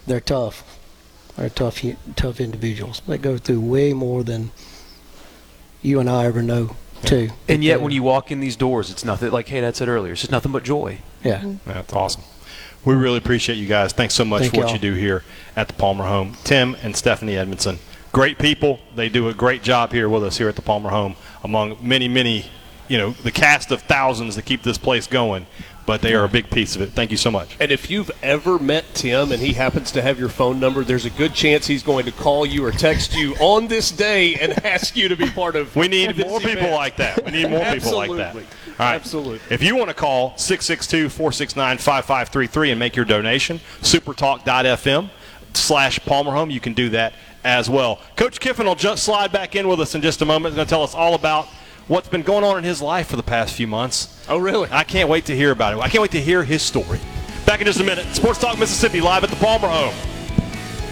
they're tough. They're tough individuals. They go through way more than you and I ever know, too. And yet when you walk in these doors, it's nothing, like Dad said earlier, it's just nothing but joy. Yeah. That's awesome. We really appreciate you guys. Thanks so much Thank for what y'all. you do here at the Palmer home. Tim and Stephanie Edmondson, great people. They do a great job here with us here at the Palmer home, among many, many, the cast of thousands that keep this place going. But they are a big piece of it. Thank you so much. And if you've ever met Tim and he happens to have your phone number, there's a good chance he's going to call you or text you on this day and ask you to be part of. We need this more people event. like that. We need more people like that. Absolutely. All right. Absolutely. If you want to call 662-469-5533 and make your donation, supertalk.fm/Palmer Home, you can do that as well. Coach Kiffin will just slide back in with us in just a moment. He's going to tell us all about what's been going on in his life for the past few months. Oh, really? I can't wait to hear about it. I can't wait to hear his story. Back in just a minute. Sports Talk Mississippi live at the Palmer home.